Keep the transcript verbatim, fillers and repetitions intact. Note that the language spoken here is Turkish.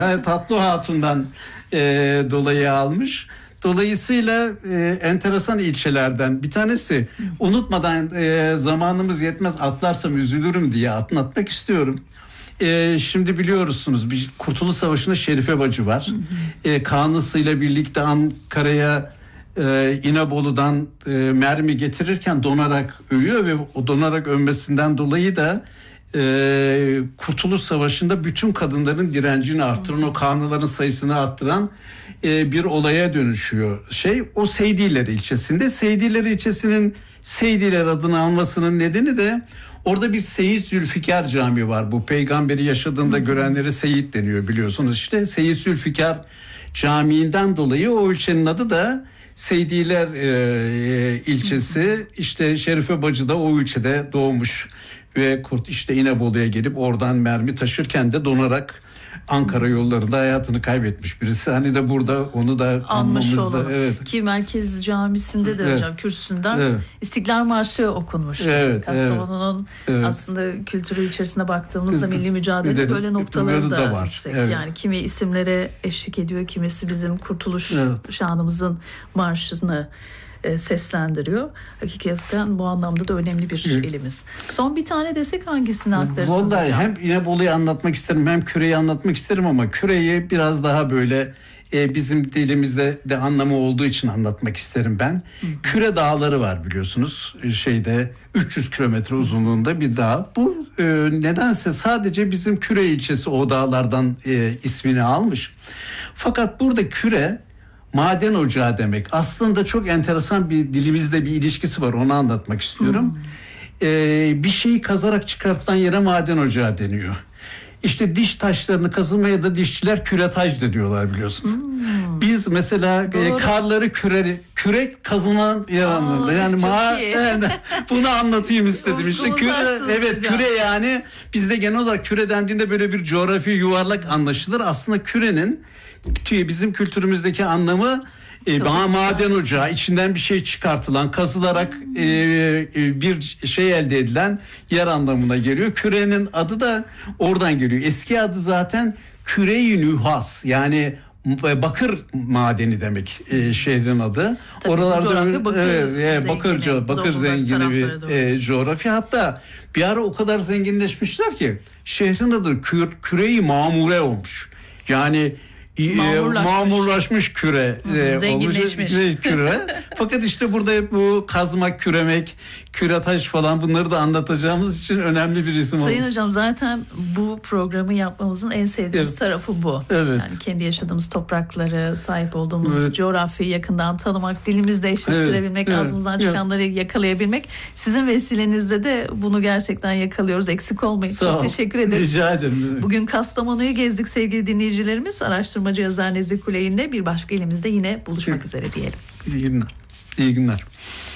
Tatlı Hatun'dan e, dolayı almış. Dolayısıyla e, enteresan ilçelerden bir tanesi. Unutmadan e, zamanımız yetmez, atlarsam üzülürüm diye atlatmak istiyorum. E, şimdi biliyorsunuz bir Kurtuluş Savaşı'nda Şerife Bacı var. E, Kanısı'yla birlikte Ankara'ya e, İnebolu'dan e, mermi getirirken donarak ölüyor ve o donarak ölmesinden dolayı da e, Kurtuluş Savaşı'nda bütün kadınların direncini arttıran, o kanlıların sayısını arttıran e, bir olaya dönüşüyor. Şey, o Seydiler ilçesinde. Seydiler ilçesinin Seydiler adını almasının nedeni de orada bir Seyyid Zülfikar Camii var. Bu peygamberi yaşadığında görenlere Seyyid deniyor biliyorsunuz. İşte Seyyid Zülfikar Camii'nden dolayı o ilçenin adı da Seydiler e, ilçesi. İşte Şerife Bacı da o ilçede doğmuş ve Kurt işte İnebolu'ya gelip oradan mermi taşırken de donarak Ankara yollarında hayatını kaybetmiş birisi. Hani de burada onu da anmamızda, evet. Ki Merkez Camisi'nde de evet. hocam kürsüsünden evet. İstiklal Marşı okunmuştu. Evet, Kastamonu'nun evet. aslında kültürü içerisine baktığımızda milli mücadele de, böyle noktaları da, da var. yüksek. Evet. Yani kimi isimlere eşlik ediyor, kimisi bizim kurtuluş evet. şanımızın marşını seslendiriyor. Hakikaten bu anlamda da önemli bir evet. ilimiz. Son bir tane desek hangisini aktarırsınız Vallahi hocam? Hem İnebolu'yu anlatmak isterim hem Küre'yi anlatmak isterim ama Küre'yi biraz daha böyle e, bizim dilimizde de anlamı olduğu için anlatmak isterim ben. Hı. Küre Dağları var biliyorsunuz. Şeyde üç yüz kilometre uzunluğunda bir dağ. Bu e, nedense sadece bizim Küre ilçesi o dağlardan e, ismini almış. Fakat burada Küre maden ocağı demek. Aslında çok enteresan bir dilimizde bir ilişkisi var. Onu anlatmak istiyorum. Hmm. Ee, bir şeyi kazarak çıkartılan yere maden ocağı deniyor. İşte diş taşlarını kazımaya da dişçiler küretaj da diyorlar biliyorsunuz. Hmm. Biz mesela e, karları küre, kürek kazınan yer anlamında. Yani ma yani, bunu anlatayım istedim. İşte küre, evet küre yani bizde genel olarak küre dendiğinde böyle bir coğrafi yuvarlak anlaşılır. Aslında kürenin bizim kültürümüzdeki anlamı e, maden ocağı, içinden bir şey çıkartılan, kazılarak e, e, bir şey elde edilen yer anlamına geliyor. Kürenin adı da oradan geliyor. Eski adı zaten Küre-i Nühas, yani bakır madeni demek e, şehrin adı. Tabii, oralarda bakır, e, bakır zengini, bakır zengini bir e, coğrafya. Hatta bir ara o kadar zenginleşmişler ki şehrin adı Kür, Küre-i Mamure olmuş. Yani Mamurlaşmış. mamurlaşmış küre Hı, zenginleşmiş olmuş, küre. Fakat işte burada hep bu kazmak, küremek, küretaş falan bunları da anlatacağımız için önemli bir isim oldu. Sayın hocam zaten bu programı yapmamızın en sevdiğimiz evet. tarafı bu. Evet. Yani kendi yaşadığımız toprakları, sahip olduğumuz evet. coğrafyayı yakından tanımak, dilimizde eşleştirebilmek, evet. ağzımızdan evet. çıkanları yakalayabilmek. Sizin vesilenizde de bunu gerçekten yakalıyoruz. Eksik olmayın. Sağ Çok ol. teşekkür ederim. Rica ederim. Bugün Kastamonu'yu gezdik sevgili dinleyicilerimiz. Araştırmacı yazar Nezih Kuley'inle bir başka ilimizde yine buluşmak evet. üzere diyelim. İyi günler. İyi günler.